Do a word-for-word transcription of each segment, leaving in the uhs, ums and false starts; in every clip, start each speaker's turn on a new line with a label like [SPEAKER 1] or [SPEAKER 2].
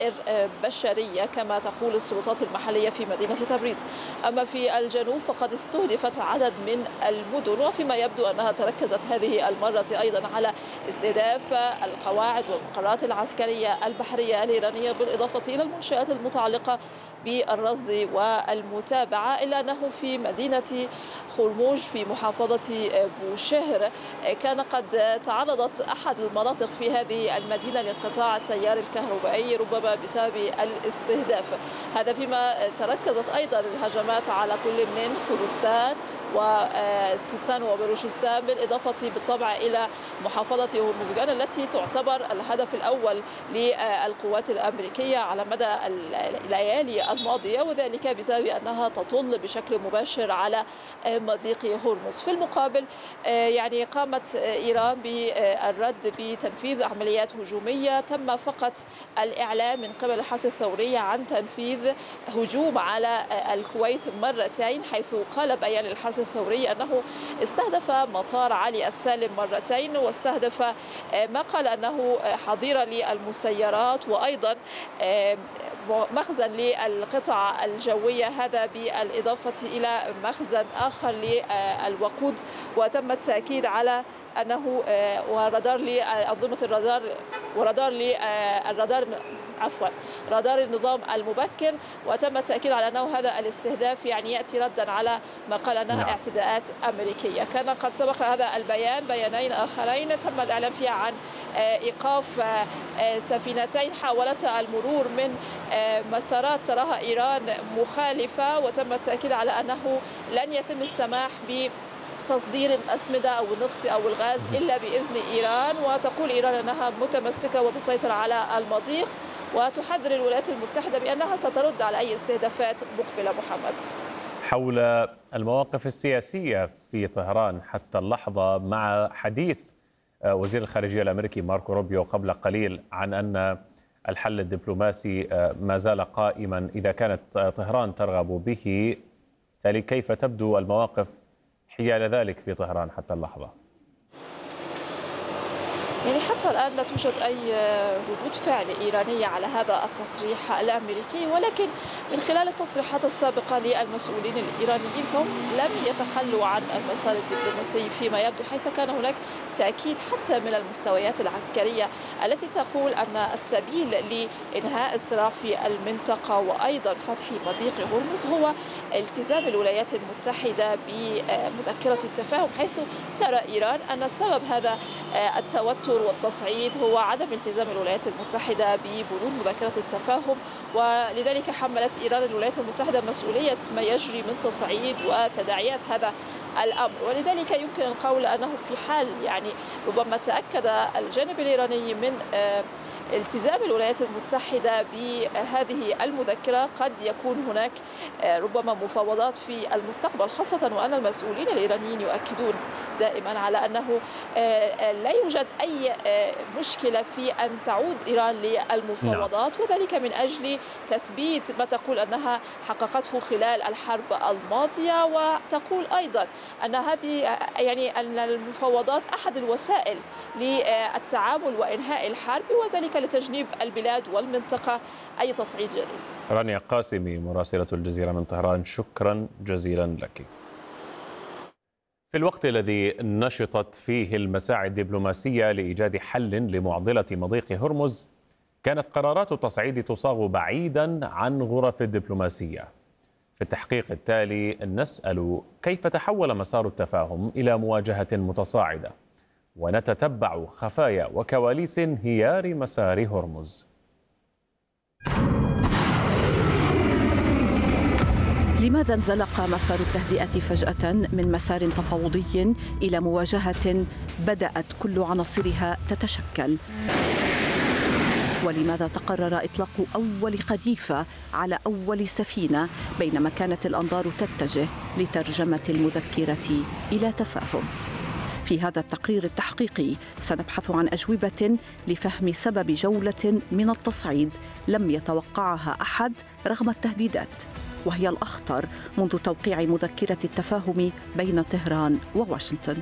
[SPEAKER 1] بشرية كما تقول السلطات المحلية في مدينة تبريز. أما في الجنوب فقد استهدفت عدد من المدن، وفيما يبدو أنها تركزت هذه المرة أيضا على استهداف القواعد والمقرات العسكرية البحرية الإيرانية، بالإضافة إلى المنشآت المتعلقة بالرصد والمتابعة. إلا أنه في مدينة خرموج في محافظة بوشهر كان قد تعرضت أحد المناطق في هذه المدينة لانقطاع التيار الكهربائي، ربما بسبب الاستهداف. هذا فيما تركزت أيضا الهجمات على كل من خوزستان وسيستان وبلوشستان، بالإضافة بالطبع إلى محافظة هرمزغان التي تعتبر الهدف الأول للقوات الأمريكية على مدى الليالي الماضية، وذلك بسبب أنها تطل بشكل مباشر على مضيق هرمز. في المقابل يعني قامت إيران بالرد بتنفيذ عمليات هجومية. تم فقط الإعلام من قبل الحرس الثوري عن تنفيذ هجوم على الكويت مرتين، حيث قال بيان الحرس الثوري أنه استهدف مطار علي السالم مرتين، واستهدف ما قال أنه حظيرة للمسيرات وأيضا مخزن للقطع الجوية، هذا بالإضافة إلى مخزن آخر للوقود. وتم التأكيد على أنه ورادار لأنظمة الرادار ورادار للرادار عفوا رادار النظام المبكر. وتم التأكيد على أنه هذا الاستهداف يعني يأتي ردا على ما قال أنها نعم. اعتداءات أمريكية. كان قد سبق هذا البيان بيانين آخرين تم الإعلان فيها عن إيقاف سفينتين حاولتا المرور من مسارات تراها إيران مخالفة، وتم التأكيد على أنه لن يتم السماح ب تصدير الأسمدة أو النفط أو الغاز إلا بإذن إيران. وتقول إيران أنها متمسكة وتسيطر على المضيق، وتحذر الولايات المتحدة بأنها سترد على أي استهدافات مقبلة. محمد،
[SPEAKER 2] حول المواقف السياسية في طهران حتى اللحظة، مع حديث وزير الخارجية الأمريكي ماركو روبيو قبل قليل عن أن الحل الدبلوماسي ما زال قائما إذا كانت طهران ترغب به، تالي كيف تبدو المواقف حيال ذلك في طهران حتى اللحظة؟
[SPEAKER 1] يعني حتى الآن لا توجد أي ردود فعل إيرانية على هذا التصريح الأمريكي، ولكن من خلال التصريحات السابقة للمسؤولين الإيرانيين فهم لم يتخلوا عن المسار الدبلوماسي فيما يبدو، حيث كان هناك تأكيد حتى من المستويات العسكرية التي تقول أن السبيل لإنهاء الصراع في المنطقة وأيضا فتح مضيق هرمز هو التزام الولايات المتحدة بمذكرة التفاهم، حيث ترى إيران أن سبب هذا التوتر والتصعيد هو عدم التزام الولايات المتحدة ببنود مذكرة التفاهم، ولذلك حملت إيران الولايات المتحدة مسؤولية ما يجري من تصعيد وتداعيات هذا الأمر. ولذلك يمكن القول أنه في حال يعني ربما تأكد الجانب الإيراني من التزام الولايات المتحدة بهذه المذكرة قد يكون هناك ربما مفاوضات في المستقبل، خاصة وأن المسؤولين الإيرانيين يؤكدون دائما على أنه لا يوجد أي مشكلة في أن تعود إيران للمفاوضات، وذلك من أجل تثبيت ما تقول أنها حققته خلال الحرب الماضية. وتقول أيضا أن هذه يعني أن المفاوضات أحد الوسائل للتعامل وإنهاء الحرب، وذلك لتجنيب البلاد والمنطقة أي تصعيد جديد.
[SPEAKER 2] رانيا قاسمي مراسلة الجزيرة من طهران، شكرا جزيلا لك. في الوقت الذي نشطت فيه المساعي الدبلوماسية لإيجاد حل لمعضلة مضيق هرمز، كانت قرارات التصعيد تصاغ بعيدا عن غرف الدبلوماسية. في التحقيق التالي نسأل كيف تحول مسار التفاهم إلى مواجهة متصاعدة، ونتتبع خفايا وكواليس انهيار مسار هرمز.
[SPEAKER 3] لماذا انزلق مسار التهدئة فجأة من مسار تفاوضي إلى مواجهة بدأت كل عناصرها تتشكل؟ ولماذا تقرر إطلاق أول قذيفة على أول سفينة بينما كانت الأنظار تتجه لترجمة المذكرة إلى تفاهم؟ في هذا التقرير التحقيقي سنبحث عن أجوبة لفهم سبب جولة من التصعيد لم يتوقعها أحد رغم التهديدات، وهي الأخطر منذ توقيع مذكرة التفاهم بين طهران وواشنطن.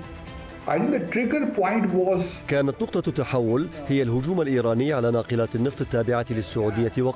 [SPEAKER 4] كانت نقطة التحول هي الهجوم الإيراني على ناقلات النفط التابعة للسعودية وقطر.